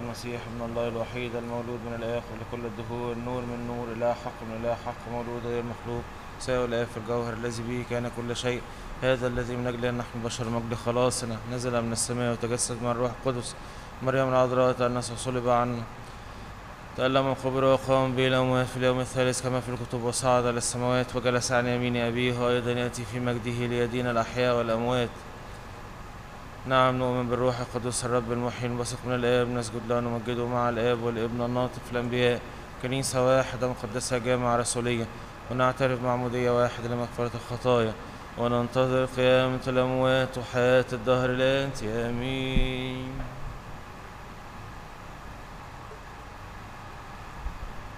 المسيح ابن الله الوحيد المولود من الآب لكل الدهور، نور من نور، إله حق من إله حق، مولود غير مخلوق، ساوي الآب في الجوهر، الذي به كان كل شيء. هذا الذي من أجله نحن بشر مجد خلاصنا نزل من السماء وتجسد من الروح القدس مريم العذراء تأنس وصلب عنا، تألم وقبر وقام به الأموات في اليوم الثالث كما في الكتب، وصعد للسماوات وجلس عن يمين أبيه، وأيضا يأتي في مجده ليدين الأحياء والأموات. نعم، نؤمن بالروح القدس الرب المحيي المنبثق من الآب، نسجد له ونمجده مع الآب والابن الناطق في الأنبياء، كنيسة واحدة مقدسة جامعة رسولية، ونعترف معمودية واحدة لمغفرة الخطايا، وننتظر قيامة الأموات وحياة الدهر الآتي. آمين.